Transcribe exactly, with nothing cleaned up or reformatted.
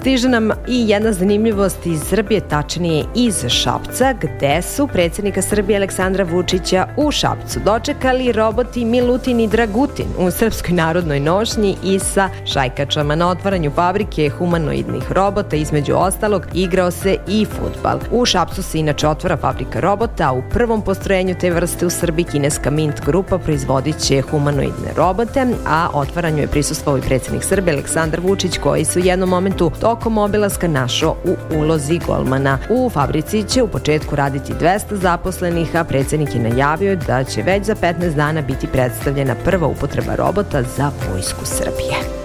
Stiže nam i jedna zanimljivost iz Srbije, tačnije iz Šapca, gde su predsjednika Srbije Aleksandra Vučića u Šapcu dočekali roboti Milutin i Dragutin u Srpskoj narodnoj nošnji i sa šajkačama. Na otvaranju fabrike humanoidnih robota, između ostalog, igrao se i fudbal. U Šapcu se inače otvara fabrika robota, a u prvom postrojenju te vrste u Srbiji kineska Mint grupa proizvodit će humanoidne robote, a otvaranju je prisustvovao i predsjednik Srbije Aleksandar Vučić, koji se u jednom momentu tokom obilaska našao u ulozi golmana. U fabrici će u početku raditi dvesta zaposlenih, a predsjednik je najavio da će već za petnaest dana biti predstavljena prva upotreba robota za vojsku Srbije.